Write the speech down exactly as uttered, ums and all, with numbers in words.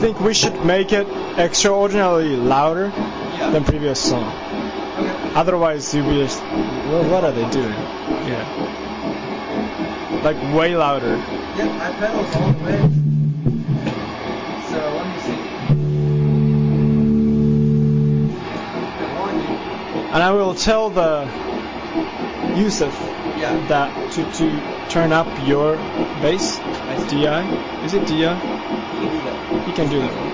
think we should make it extraordinarily louder Yeah. than previous song. Okay. Otherwise, you'll be just, well, what are they doing? Yeah. Like way louder. Yep, my pedal's all the way. So let me see. And I will tell the Yusuf Yeah. that to, to turn up your bass, D I. Is it D I? You can do that. You can do that.